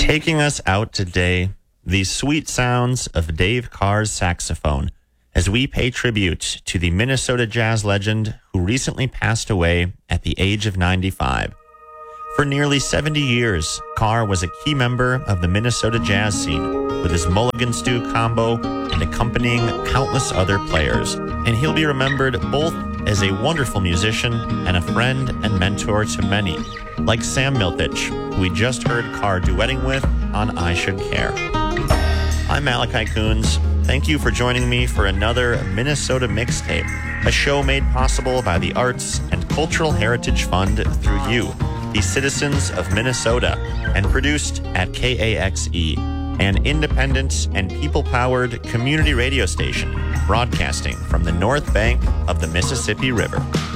Taking us out today, the sweet sounds of Dave Carr's saxophone as we pay tribute to the Minnesota jazz legend who recently passed away at the age of 95. For nearly 70 years, Carr was a key member of the Minnesota jazz scene with his Mulligan Stew combo and accompanying countless other players. And he'll be remembered both as a wonderful musician and a friend and mentor to many, like Sam Miltich, who we just heard Carr duetting with on I Should Care. I'm Malachi Coons. Thank you for joining me for another Minnesota Mixtape, a show made possible by the Arts and Cultural Heritage Fund through you, the citizens of Minnesota, and produced at KAXE, an independent and people-powered community radio station broadcasting from the north bank of the Mississippi River.